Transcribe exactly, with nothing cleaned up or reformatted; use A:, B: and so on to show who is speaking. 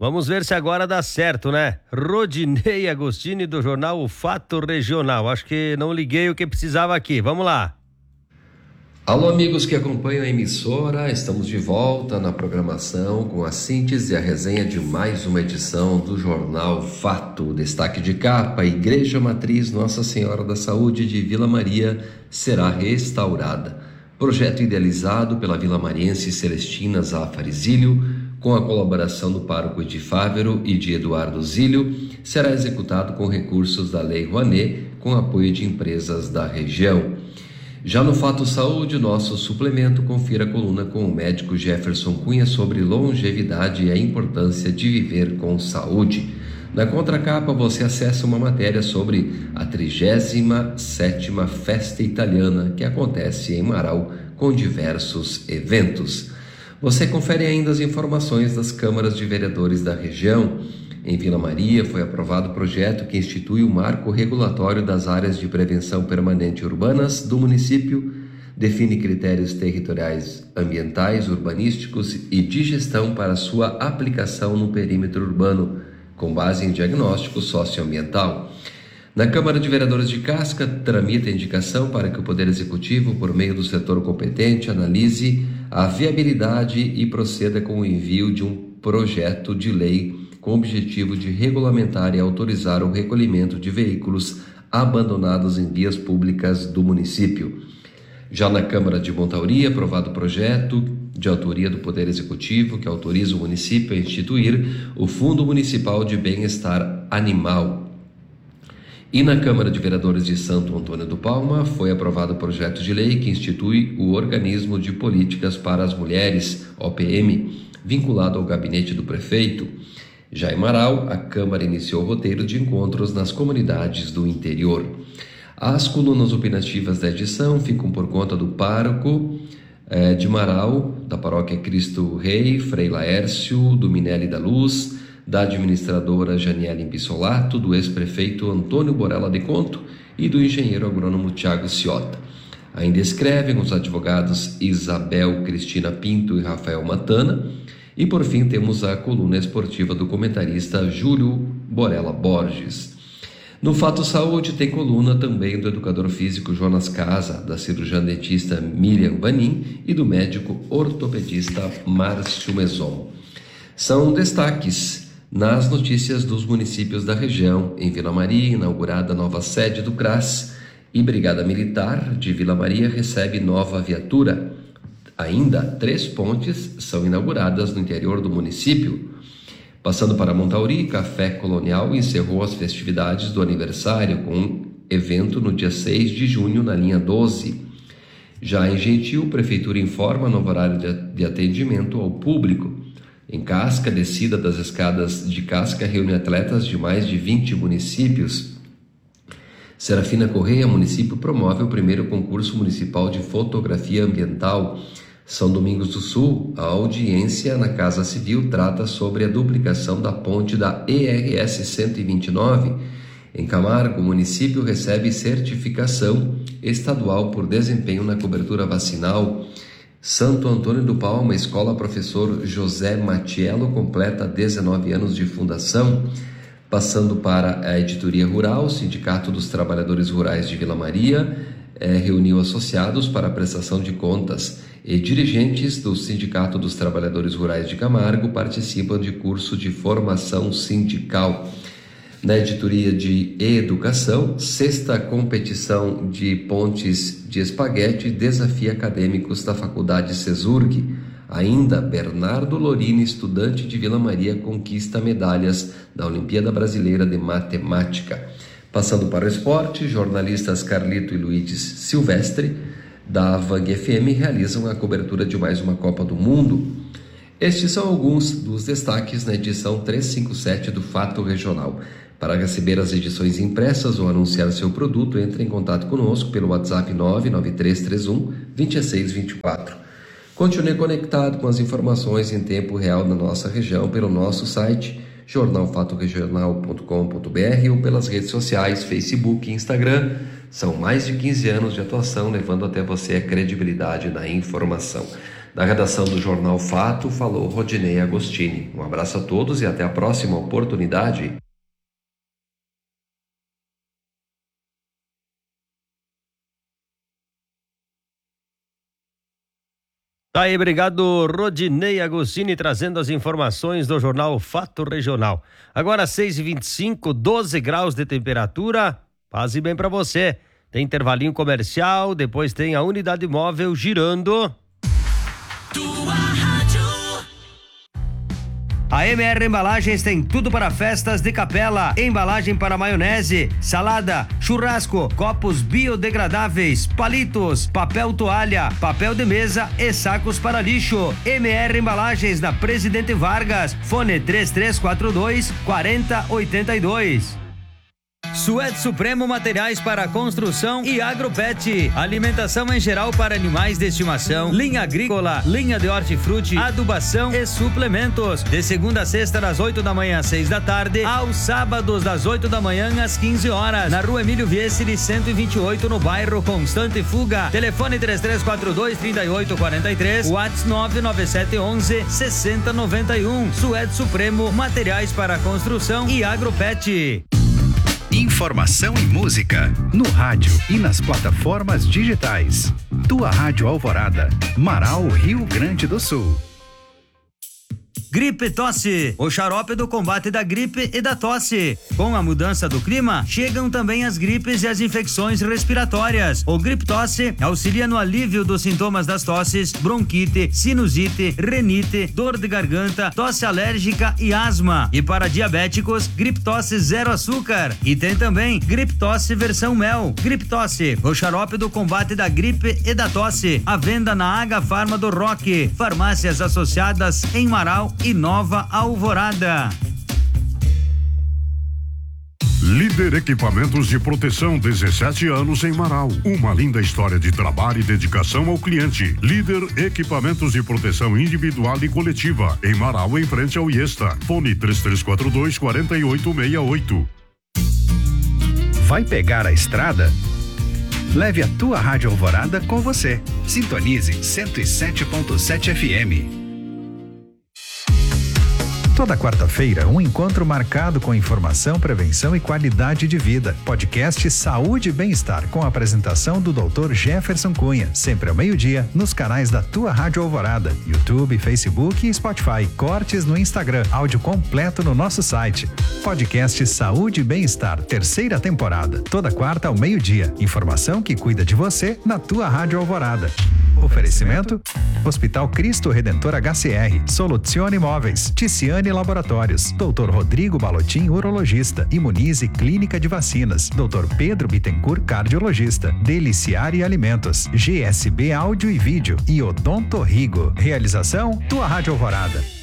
A: Vamos ver se agora dá certo, né? Rodinei Agostini do jornal O Fato Regional. Acho que não liguei o que precisava aqui. Vamos lá.
B: Alô, amigos que acompanham a emissora, estamos de volta na programação com a síntese e a resenha de mais uma edição do Jornal Fato. Destaque de capa: Igreja Matriz Nossa Senhora da Saúde de Vila Maria será restaurada. Projeto idealizado pela vilamariense Celestina Zafari Zílio, com a colaboração do pároco de Fávero e de Eduardo Zílio, será executado com recursos da Lei Rouanet, com apoio de empresas da região. Já no Fato Saúde, nosso suplemento, confira a coluna com o médico Jefferson Cunha sobre longevidade e a importância de viver com saúde. Na contracapa, você acessa uma matéria sobre a trigésima sétima Festa Italiana, que acontece em Marau, com diversos eventos. Você confere ainda as informações das câmaras de vereadores da região. Em Vila Maria, foi aprovado o projeto que institui o marco regulatório das áreas de prevenção permanente urbanas do município, define critérios territoriais, ambientais, urbanísticos e de gestão para sua aplicação no perímetro urbano, com base em diagnóstico socioambiental. Na Câmara de Vereadores de Casca, tramita a indicação para que o Poder Executivo, por meio do setor competente, analise a viabilidade e proceda com o envio de um projeto de lei com o objetivo de regulamentar e autorizar o recolhimento de veículos abandonados em vias públicas do município. Já na Câmara de Montauri, aprovado o projeto de autoria do Poder Executivo que autoriza o município a instituir o Fundo Municipal de Bem-Estar Animal. E na Câmara de Vereadores de Santo Antônio do Palma foi aprovado o projeto de lei que institui o Organismo de Políticas para as Mulheres, O P M, vinculado ao gabinete do prefeito. Já em Marau, a Câmara iniciou o roteiro de encontros nas comunidades do interior. As colunas opinativas da edição ficam por conta do pároco eh, de Marau, da paróquia Cristo Rei, Frei Laércio, do Minelli da Luz, da administradora Janiele Pissolato, do ex-prefeito Antônio Borella de Conto e do engenheiro agrônomo Tiago Ciota. Ainda escrevem os advogados Isabel Cristina Pinto e Rafael Matana. E por fim temos a coluna esportiva do comentarista Júlio Borella Borges. No Fato Saúde tem coluna também do educador físico Jonas Casa, da cirurgiã dentista Miriam Vanin e do médico ortopedista Márcio Meson. São destaques nas notícias dos municípios da região. Em Vila Maria, inaugurada a nova sede do C R A S e Brigada Militar de Vila Maria recebe nova viatura. Ainda três pontes são inauguradas no interior do município. Passando para Montauri, Café Colonial encerrou as festividades do aniversário com um evento no dia seis de junho na linha doze. Já em Gentil, Prefeitura informa novo horário de atendimento ao público. Em Casca, descida das escadas de Casca reúne atletas de mais de vinte municípios. Serafina Correia, município, promove o primeiro concurso municipal de fotografia ambiental. São Domingos do Sul, a audiência na Casa Civil trata sobre a duplicação da ponte da E R S cento e vinte e nove. Em Camargo, o município recebe certificação estadual por desempenho na cobertura vacinal. Santo Antônio do Palma, Escola Professor José Matiello completa dezenove anos de fundação. Passando para a Editoria Rural, o Sindicato dos Trabalhadores Rurais de Vila Maria eh, reuniu associados para a prestação de contas e dirigentes do Sindicato dos Trabalhadores Rurais de Camargo participam de curso de formação sindical. Na editoria de Educação, sexta competição de pontes de espaguete desafia acadêmicos da Faculdade Cesurg. Ainda, Bernardo Lorini, estudante de Vila Maria, conquista medalhas da Olimpíada Brasileira de Matemática. Passando para o esporte, jornalistas Carlito e Luiz Silvestre, da Vang F M, realizam a cobertura de mais uma Copa do Mundo. Estes são alguns dos destaques na edição trezentos e cinquenta e sete do Fato Regional. Para receber as edições impressas ou anunciar seu produto, entre em contato conosco pelo WhatsApp nove nove três três um, dois seis dois quatro. Continue conectado com as informações em tempo real na nossa região pelo nosso site jornal fato regional ponto com ponto b r ou pelas redes sociais, Facebook e Instagram. São mais de quinze anos de atuação, levando até você a credibilidade na informação. Da redação do Jornal Fato, falou Rodinei Agostini. Um abraço a todos e até a próxima oportunidade.
A: Tá aí, obrigado Rodinei Agostini trazendo as informações do Jornal Fato Regional. Agora seis e vinte e cinco, doze graus de temperatura, paz e bem pra você. Tem intervalinho comercial, depois tem a unidade móvel girando. Tua rádio. A M R Embalagens tem tudo para festas de capela, embalagem para maionese, salada, churrasco, copos biodegradáveis, palitos, papel toalha, papel de mesa e sacos para lixo. M R Embalagens na Presidente Vargas, fone três três quatro dois, quatro zero oito dois. Suede Supremo Materiais para Construção e Agropet. Alimentação em geral para animais de estimação, linha agrícola, linha de hortifruti, adubação e suplementos. De segunda a sexta, das oito da manhã às seis da tarde, aos sábados, das oito da manhã às quinze horas. Na rua Emílio Viessere, cento e vinte e oito, no bairro Constante Fuga. Telefone três três quatro dois, três oito quatro três, WhatsApp nove nove sete um um, seis zero nove um. Suede Supremo Materiais para Construção e Agropet.
C: Informação e música no rádio e nas plataformas digitais. Tua Rádio Alvorada, Marau, Rio Grande do Sul.
A: Gripe Tosse, o xarope do combate da gripe e da tosse. Com a mudança do clima, chegam também as gripes e as infecções respiratórias. O Gripe Tosse auxilia no alívio dos sintomas das tosses, bronquite, sinusite, renite, dor de garganta, tosse alérgica e asma. E para diabéticos, Gripe Tosse zero açúcar. E tem também Gripe Tosse versão mel. Gripe Tosse, o xarope do combate da gripe e da tosse. À venda na H Farma do Roque, farmácias associadas em Marau e Nova Alvorada.
D: Líder Equipamentos de Proteção, dezessete anos em Marau. Uma linda história de trabalho e dedicação ao cliente. Líder Equipamentos de Proteção Individual e Coletiva, em Marau, em frente ao Iesta. Fone três três quatro dois, quatro oito seis oito.
C: Vai pegar a estrada? Leve a tua Rádio Alvorada com você. Sintonize cento e sete ponto sete F M. Toda quarta-feira, um encontro marcado com informação, prevenção e qualidade de vida. Podcast Saúde e Bem-Estar, com a apresentação do doutor Jefferson Cunha, sempre ao meio-dia, nos canais da Tua Rádio Alvorada, YouTube, Facebook e Spotify. Cortes no Instagram, áudio completo no nosso site. Podcast Saúde e Bem-Estar, terceira temporada. Toda quarta ao meio-dia. Informação que cuida de você na Tua Rádio Alvorada. Oferecimento: Hospital Cristo Redentor H C R, Soluzione Imóveis, Ticiane Laboratórios, doutor Rodrigo Balotin, urologista, Imunize Clínica de Vacinas, doutor Pedro Bittencourt, cardiologista, Deliciare Alimentos, G S B Áudio e Vídeo e Odonto Rigo. Realização: Tua Rádio Alvorada.